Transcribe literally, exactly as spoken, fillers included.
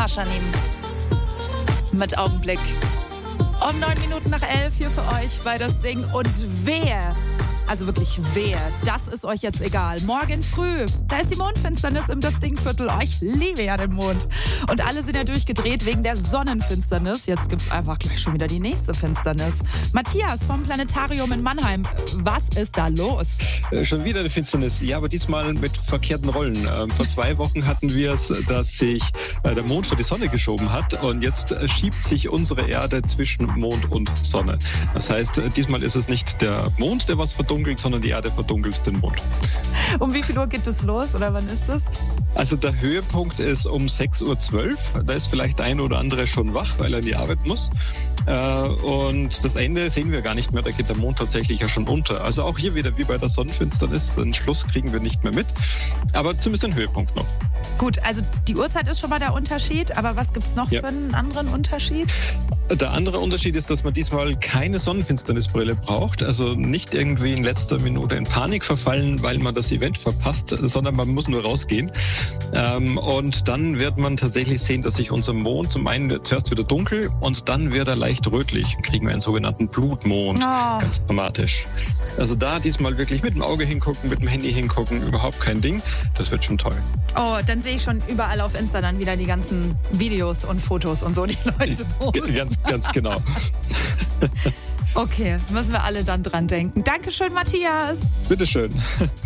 Paschanim mit Augenblick. Um neun Minuten nach elf hier für euch bei das Ding. Und wer, also wirklich wer, das ist euch jetzt egal. Morgen früh, da ist die Mondfinsternis im Das Ding-Viertel. Oh, ich liebe ja den Mond. Und alle sind ja durchgedreht wegen der Sonnenfinsternis. Jetzt gibt's einfach gleich schon wieder die nächste Finsternis. Matthias vom Planetarium in Mannheim, was ist da los? Äh, schon wieder eine Finsternis, ja, aber diesmal mit verkehrten Rollen. Ähm, vor zwei Wochen hatten wir es, dass sich äh, der Mond vor die Sonne geschoben hat und jetzt äh, schiebt sich unsere Erde zwischen Mond und Sonne. Das heißt, äh, diesmal ist es nicht der Mond, der was verdunkelt, sondern die Erde verdunkelt den Mond. Um wie viel Uhr geht es los oder wann ist das? Also der Höhepunkt ist um sechs Uhr zwölf. Da ist vielleicht der eine oder andere schon wach, weil er in die Arbeit muss. Und das Ende sehen wir gar nicht mehr. Da geht der Mond tatsächlich ja schon unter. Also auch hier wieder wie bei der Sonnenfinsternis. Den Schluss kriegen wir nicht mehr mit. Aber zumindest den Höhepunkt noch. Gut, also die Uhrzeit ist schon mal der Unterschied. Aber was gibt es noch ja. für einen anderen Unterschied? Der andere Unterschied ist, dass man diesmal keine Sonnenfinsternisbrille braucht. Also nicht irgendwie in letzter Minute in Panik verfallen, weil man das Event verpasst, sondern man muss nur rausgehen. Ähm, und dann wird man tatsächlich sehen, dass sich unser Mond zum einen zuerst wieder dunkel und dann wird er leicht rötlich. Kriegen wir einen sogenannten Blutmond. Oh. Ganz dramatisch. Also da diesmal wirklich mit dem Auge hingucken, mit dem Handy hingucken, überhaupt kein Ding. Das wird schon toll. Oh, dann sehe ich schon überall auf Insta dann wieder die ganzen Videos und Fotos und so, die Leute posten. Ganz, ganz genau. Okay, müssen wir alle dann dran denken. Dankeschön, Matthias. Bitteschön.